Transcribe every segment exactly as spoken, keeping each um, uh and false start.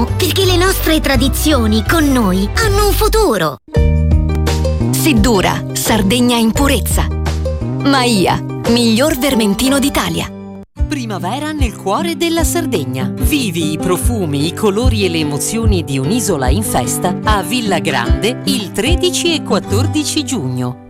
siamo perché le nostre tradizioni con noi hanno un futuro. Siddura, Sardegna in purezza. Maia, miglior vermentino d'Italia. Primavera nel cuore della Sardegna. Vivi i profumi, i colori e le emozioni di un'isola in festa a Villa Grande il tredici e quattordici giugno.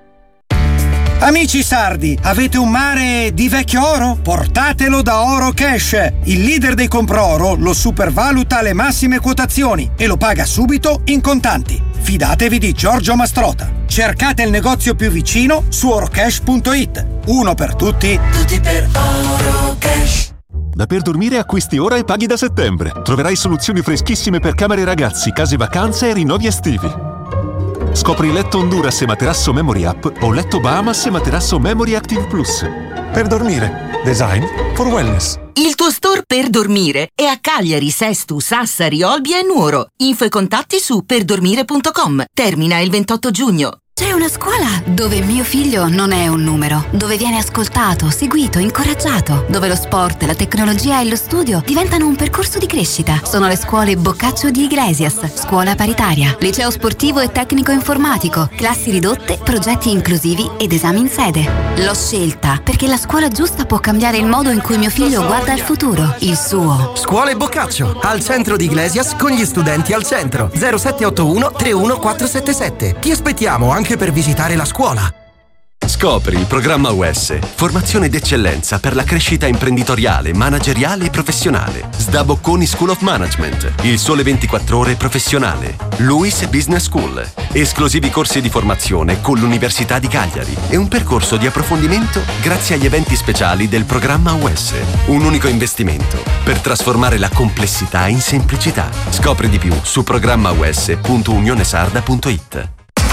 Amici sardi, avete un mare di vecchio oro? Portatelo da Oro Cash. Il leader dei compro-oro lo supervaluta alle massime quotazioni e lo paga subito in contanti. Fidatevi di Giorgio Mastrota. Cercate il negozio più vicino su orocash punto it. Uno per tutti, tutti per Oro Cash. Da Per Dormire acquisti ora e paghi da settembre. Troverai soluzioni freschissime per camere ragazzi, case vacanze e rinnovi estivi. Scopri letto Honduras e materasso Memory Up o letto Bahamas e materasso Memory Active Plus. Per Dormire. Design for wellness. Il tuo store Per Dormire è a Cagliari, Sestu, Sassari, Olbia e Nuoro. Info e contatti su perdormire punto com. Termina il ventotto giugno. C'è una scuola dove mio figlio non è un numero, dove viene ascoltato, seguito, incoraggiato, dove lo sport, la tecnologia e lo studio diventano un percorso di crescita. Sono le scuole Boccaccio di Iglesias, scuola paritaria, liceo sportivo e tecnico informatico, classi ridotte, progetti inclusivi ed esami in sede. L'ho scelta perché la scuola giusta può cambiare il modo in cui mio figlio guarda al futuro, il suo. Scuole Boccaccio, al centro di Iglesias con gli studenti al centro. zero sette otto uno tre uno quattro sette sette. Ti aspettiamo anche per visitare la scuola. Scopri il programma U S, formazione d'eccellenza per la crescita imprenditoriale, manageriale e professionale. S D A Bocconi School of Management, il Sole ventiquattro Ore professionale. Luis Business School, esclusivi corsi di formazione con l'Università di Cagliari e un percorso di approfondimento grazie agli eventi speciali del programma U S. Un unico investimento per trasformare la complessità in semplicità. Scopri di più su programma u s punto unionesarda punto it.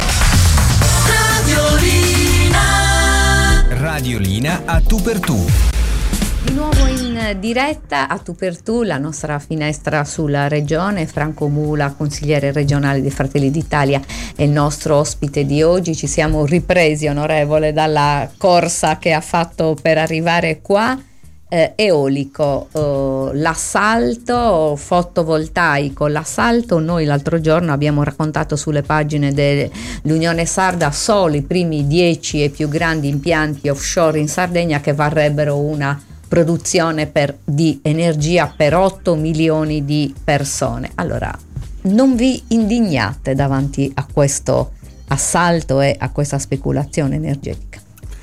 Radiolina a tu per tu. Di nuovo in diretta a tu per tu, la nostra finestra sulla regione. Franco Mula, consigliere regionale di Fratelli d'Italia, è il nostro ospite di oggi. Ci siamo ripresi, onorevole, dalla corsa che ha fatto per arrivare qua. Eh, eolico, eh, l'assalto fotovoltaico, l'assalto noi l'altro giorno abbiamo raccontato sulle pagine dell'Unione Sarda solo i primi dieci e più grandi impianti offshore in Sardegna che varrebbero una produzione per, di energia per otto milioni di persone. Allora, non vi indignate davanti a questo assalto e a questa speculazione energetica?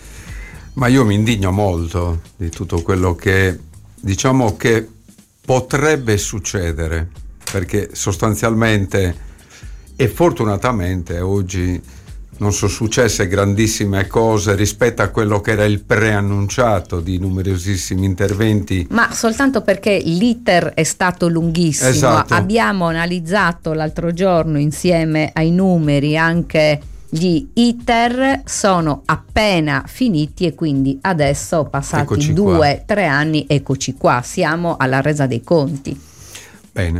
Ma io mi indigno molto di tutto quello che diciamo che potrebbe succedere, perché sostanzialmente e fortunatamente oggi non sono successe grandissime cose rispetto a quello che era il preannunciato di numerosissimi interventi. Ma soltanto perché l'iter è stato lunghissimo. Esatto. Abbiamo analizzato l'altro giorno insieme ai numeri anche gli iter, sono appena finiti e quindi adesso passati Eccoci due, qua. tre anni, eccoci qua, siamo alla resa dei conti. Bene,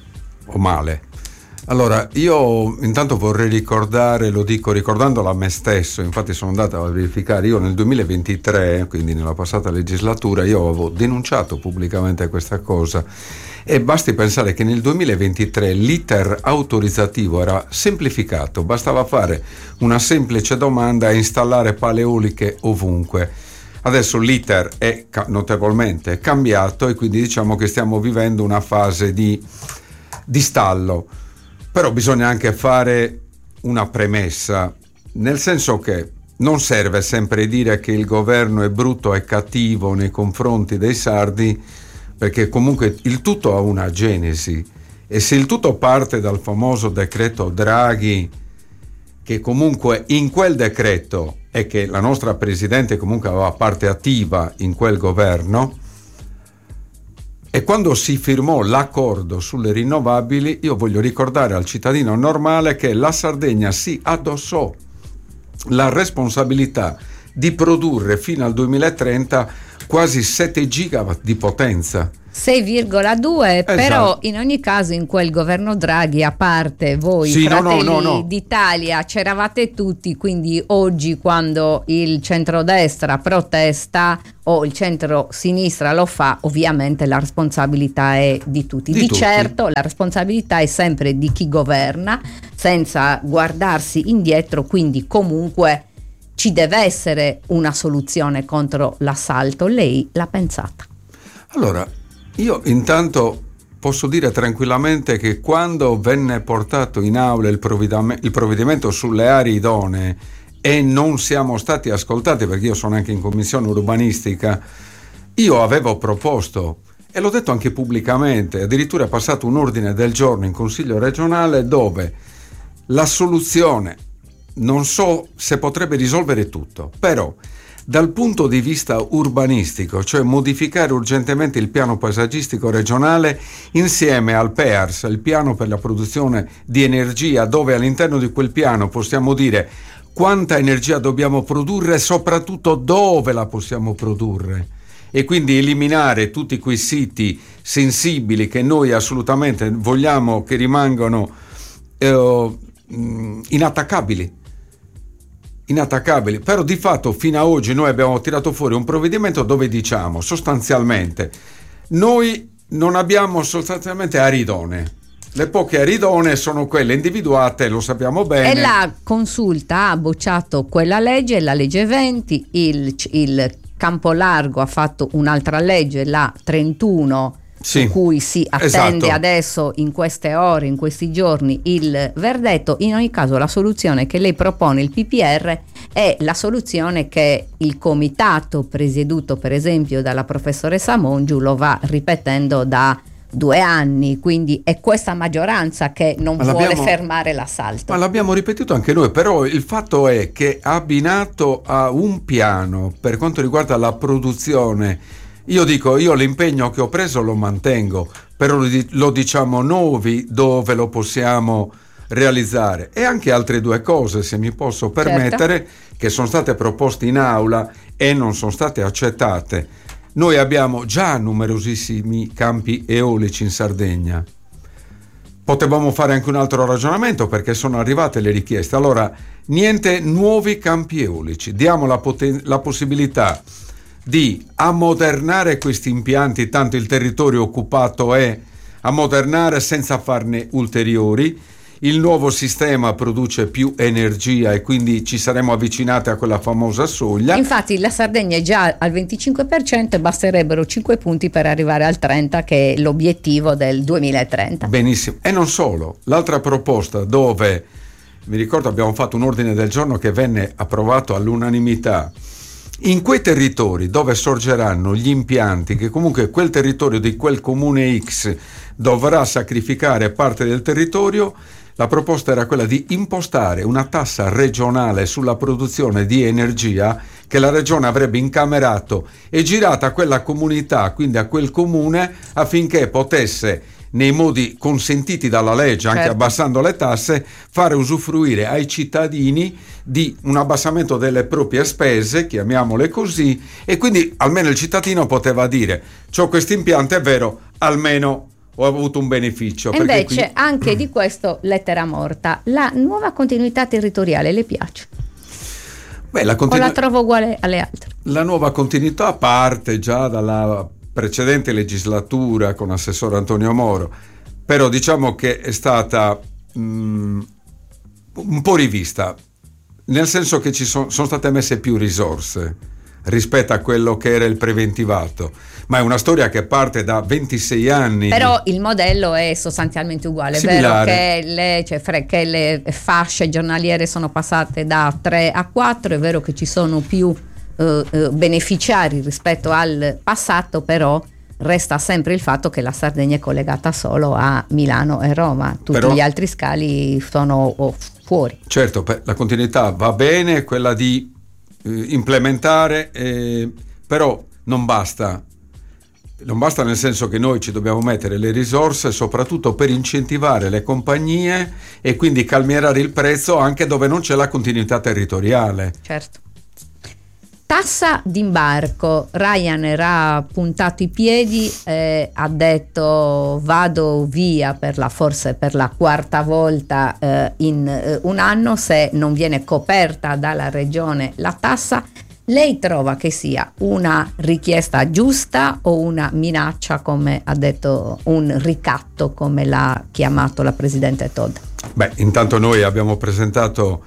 o male. Allora, io intanto vorrei ricordare, lo dico ricordandolo a me stesso, infatti sono andato a verificare, io nel duemilaventitré, quindi nella passata legislatura, io avevo denunciato pubblicamente questa cosa e basti pensare che nel duemilaventitré l'iter autorizzativo era semplificato, bastava fare una semplice domanda e installare pale eoliche ovunque. Adesso l'iter è notevolmente cambiato e quindi diciamo che stiamo vivendo una fase di, di stallo. Però bisogna anche fare una premessa, nel senso che non serve sempre dire che il governo è brutto e cattivo nei confronti dei sardi, perché comunque il tutto ha una genesi e se il tutto parte dal famoso decreto Draghi, che comunque in quel decreto e che la nostra Presidente comunque aveva parte attiva in quel governo, e quando si firmò l'accordo sulle rinnovabili, io voglio ricordare al cittadino normale che la Sardegna si addossò la responsabilità di produrre fino al duemilatrenta quasi sette gigawatt di potenza. sei virgola due, Esatto. Però in ogni caso in quel governo Draghi, a parte voi Sì, no, Fratelli no, no, no. d'Italia, c'eravate tutti, quindi oggi quando il centrodestra protesta o il centro-sinistra lo fa, ovviamente la responsabilità è di tutti. Di Di, tutti. certo la responsabilità è sempre di chi governa, senza guardarsi indietro, quindi comunque ci deve essere una soluzione contro l'assalto. Lei l'ha pensata? Allora, io intanto posso dire tranquillamente che quando venne portato in aula il provvedimento, il provvedimento sulle aree idonee e non siamo stati ascoltati, perché io sono anche in commissione urbanistica, io avevo proposto, e l'ho detto anche pubblicamente, addirittura è passato un ordine del giorno in Consiglio regionale dove la soluzione, non so se potrebbe risolvere tutto, però dal punto di vista urbanistico, cioè modificare urgentemente il piano paesaggistico regionale insieme al P E A R S, il piano per la produzione di energia, dove all'interno di quel piano possiamo dire quanta energia dobbiamo produrre e soprattutto dove la possiamo produrre, e quindi eliminare tutti quei siti sensibili che noi assolutamente vogliamo che rimangano eh, inattaccabili. inattaccabili, però di fatto fino a oggi noi abbiamo tirato fuori un provvedimento dove diciamo sostanzialmente noi non abbiamo sostanzialmente aree idonee. Le poche aree idonee sono quelle individuate, lo sappiamo bene. E la Consulta ha bocciato quella legge, la legge venti, il, il Campolargo ha fatto un'altra legge, la trentuno, sì, su cui si attende esatto. adesso in queste ore, in questi giorni, il verdetto. In ogni caso la soluzione che lei propone, il P P R, è la soluzione che il comitato presieduto per esempio dalla professoressa Mongiu lo va ripetendo da due anni, quindi è questa maggioranza che non Ma vuole l'abbiamo- fermare l'assalto. Ma l'abbiamo ripetuto anche noi, però il fatto è che abbinato a un piano per quanto riguarda la produzione, io dico, io l'impegno che ho preso lo mantengo, però lo, di- lo diciamo noi dove lo possiamo realizzare, e anche altre due cose, se mi posso permettere, Certo. che sono state proposte in aula e non sono state accettate. Noi abbiamo già numerosissimi campi eolici in Sardegna. Potevamo fare anche un altro ragionamento, perché sono arrivate le richieste. Allora, niente nuovi campi eolici, diamo la, poten- la possibilità di ammodernare questi impianti, tanto il territorio occupato è ammodernare senza farne ulteriori. Il nuovo sistema produce più energia e quindi ci saremo avvicinati a quella famosa soglia. Infatti la Sardegna è già al venticinque per cento e basterebbero cinque punti per arrivare al trenta, che è l'obiettivo del duemilatrenta. Benissimo. E non solo, l'altra proposta, dove mi ricordo abbiamo fatto un ordine del giorno che venne approvato all'unanimità, in quei territori dove sorgeranno gli impianti, che comunque quel territorio di quel comune X dovrà sacrificare parte del territorio, la proposta era quella di impostare una tassa regionale sulla produzione di energia che la regione avrebbe incamerato e girata a quella comunità, quindi a quel comune, affinché potesse, nei modi consentiti dalla legge, anche Certo. abbassando le tasse, fare usufruire ai cittadini di un abbassamento delle proprie spese, chiamiamole così, e quindi almeno il cittadino poteva dire: c'ho questo impianto, è vero, almeno ho avuto un beneficio. E perché invece qui- anche di questo lettera morta. La nuova continuità territoriale le piace? Beh, la, O continu- la trovo uguale alle altre? la nuova continuità parte già dalla precedente legislatura con assessore Antonio Moro, però diciamo che è stata mh, un po' rivista, nel senso che ci son- sono state messe più risorse rispetto a quello che era il preventivato, ma è una storia che parte da ventisei anni. Però il modello è sostanzialmente uguale, è vero Similare. che le, cioè, fre- che le fasce giornaliere sono passate da tre a quattro, è vero che ci sono più eh, eh, beneficiari rispetto al passato, però resta sempre il fatto che la Sardegna è collegata solo a Milano e Roma, tutti Però- gli altri scali sono oh, fuori. Certo, per- la continuità va bene, quella di eh, implementare, eh, però non basta. Non basta, nel senso che noi ci dobbiamo mettere le risorse soprattutto per incentivare le compagnie e quindi calmierare il prezzo anche dove non c'è la continuità territoriale. Certo. Tassa d'imbarco. Ryanair ha puntato i piedi, eh, ha detto vado via per la forse per la quarta volta eh, in eh, un anno se non viene coperta dalla regione la tassa. Lei trova che sia una richiesta giusta o una minaccia, come ha detto, un ricatto, come l'ha chiamato la Presidente Todd? Beh, intanto noi abbiamo presentato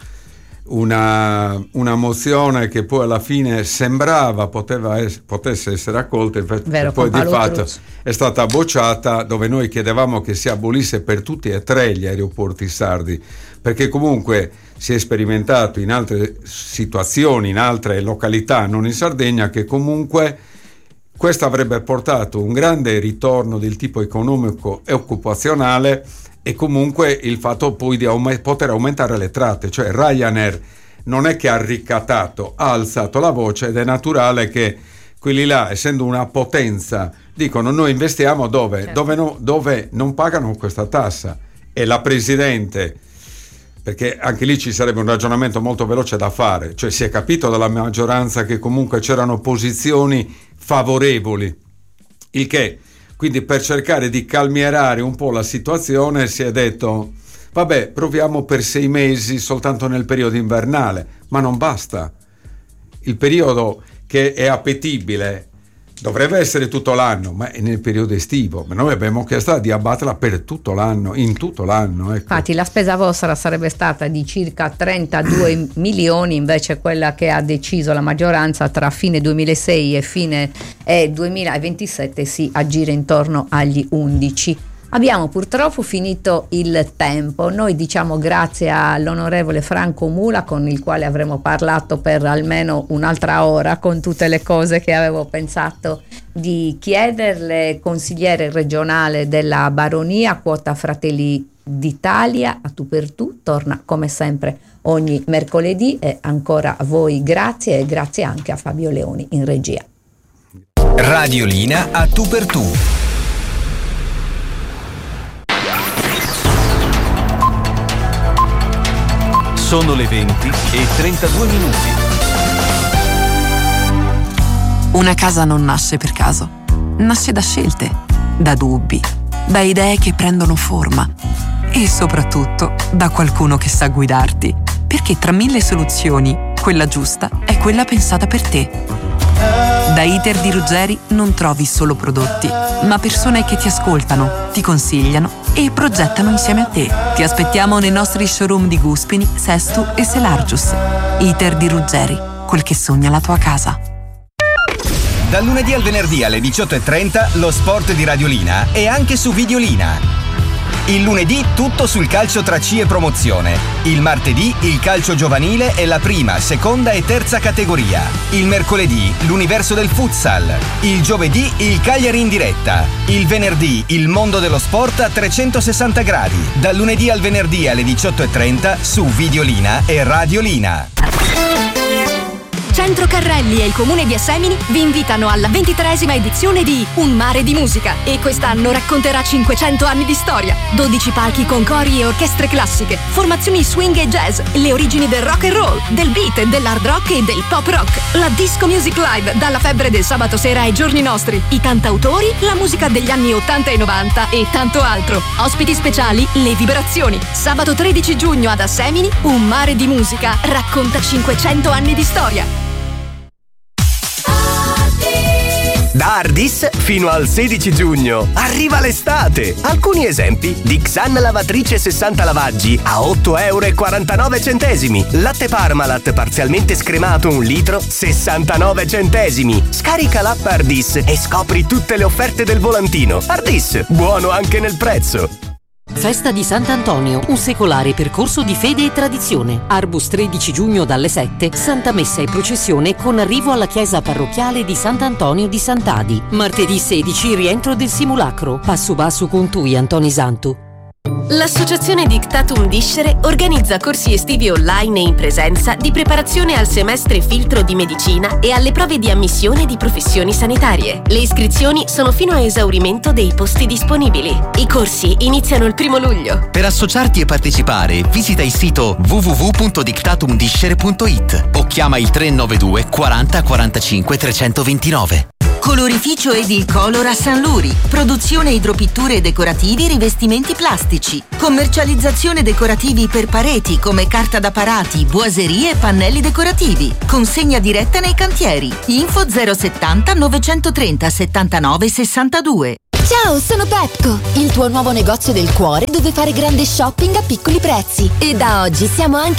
Una, una mozione che poi alla fine sembrava poteva es- potesse essere accolta, invece Vero, poi di fatto Cruz. è stata bocciata, dove noi chiedevamo che si abolisse per tutti e tre gli aeroporti sardi, perché comunque si è sperimentato in altre situazioni, in altre località, non in Sardegna, che comunque questo avrebbe portato un grande ritorno del tipo economico e occupazionale, e comunque il fatto poi di aument- poter aumentare le tratte. Cioè Ryanair non è che ha ricattato, ha alzato la voce, ed è naturale che quelli là, essendo una potenza, dicono noi investiamo dove, certo. dove, no, dove non pagano questa tassa. E la Presidente, perché anche lì ci sarebbe un ragionamento molto veloce da fare, cioè si è capito dalla maggioranza che comunque c'erano posizioni favorevoli, il che quindi per cercare di calmierare un po' la situazione si è detto vabbè, proviamo per sei mesi soltanto nel periodo invernale, ma non basta. Il periodo che è appetibile dovrebbe essere tutto l'anno, ma è nel periodo estivo. Ma noi abbiamo chiesto di abbatterla per tutto l'anno, in tutto l'anno. Ecco. Infatti la spesa vostra sarebbe stata di circa trentadue milioni, invece quella che ha deciso la maggioranza tra fine duemilasei e fine eh, duemilaventisette si aggira intorno agli undici. Abbiamo purtroppo finito il tempo. Noi diciamo grazie all'onorevole Franco Mula, con il quale avremo parlato per almeno un'altra ora con tutte le cose che avevo pensato di chiederle, consigliere regionale della Baronia, quota Fratelli d'Italia, a tu per tu, torna come sempre ogni mercoledì, e ancora a voi grazie, e grazie anche a Fabio Leoni in regia. Radiolina a tu per tu. Sono le venti e trentadue minuti. Una casa non nasce per caso, nasce da scelte, da dubbi, da idee che prendono forma e soprattutto da qualcuno che sa guidarti, perché tra mille soluzioni, quella giusta è quella pensata per te. Da Iter di Ruggeri non trovi solo prodotti, ma persone che ti ascoltano, ti consigliano e progettano insieme a te. Ti aspettiamo nei nostri showroom di Guspini, Sestu e Selargius. Iter di Ruggeri, quel che sogna la tua casa. Dal lunedì al venerdì alle diciotto e trenta lo sport di Radiolina e anche su Videolina. Il lunedì tutto sul calcio tra C e promozione. Il martedì il calcio giovanile e la prima, seconda e terza categoria. Il mercoledì l'universo del futsal. Il giovedì il Cagliari in diretta. Il venerdì il mondo dello sport a trecentosessanta gradi. Dal lunedì al venerdì alle diciotto e trenta su Videolina e Radiolina. Centro Carrelli e il Comune di Assemini vi invitano alla ventitreesima edizione di Un mare di musica, e quest'anno racconterà cinquecento anni di storia, dodici palchi con cori e orchestre classiche, formazioni swing e jazz, le origini del rock and roll, del beat, dell'hard rock e del pop rock, la disco music live dalla febbre del sabato sera ai giorni nostri, i cantautori, la musica degli anni ottanta e novanta e tanto altro. Ospiti speciali, le vibrazioni. Sabato tredici giugno ad Assemini, Un mare di musica racconta cinquecento anni di storia. Da Ardis fino al sedici giugno arriva l'estate. Alcuni esempi: Dixan lavatrice sessanta lavaggi a otto euro e quarantanove centesimi. Latte Parmalat parzialmente scremato un litro sessantanove centesimi. Scarica l'app Ardis e scopri tutte le offerte del volantino. Ardis, buono anche nel prezzo. Festa di Sant'Antonio, un secolare percorso di fede e tradizione. Arbus tredici giugno dalle sette, Santa Messa e processione con arrivo alla chiesa parrocchiale di Sant'Antonio di Sant'Adi. Martedì sedici, rientro del simulacro. Passo basso con Tui Antoni Santu. L'Associazione Dictatum Discere organizza corsi estivi online e in presenza di preparazione al semestre filtro di medicina e alle prove di ammissione di professioni sanitarie. Le iscrizioni sono fino a esaurimento dei posti disponibili. I corsi iniziano il primo luglio. Per associarti e partecipare, visita il sito w w w punto dictatum discere punto i t o chiama il tre nove due quaranta quarantacinque trecentoventinove. Colorificio Edilcolor a San Luri. Produzione idropitture e decorativi rivestimenti plastici. Commercializzazione decorativi per pareti come carta da parati, boiserie e pannelli decorativi. Consegna diretta nei cantieri. Info zero settanta novecentotrenta settantanove sessantadue. Ciao, sono Pepco, il tuo nuovo negozio del cuore dove fare grande shopping a piccoli prezzi. E da oggi siamo anche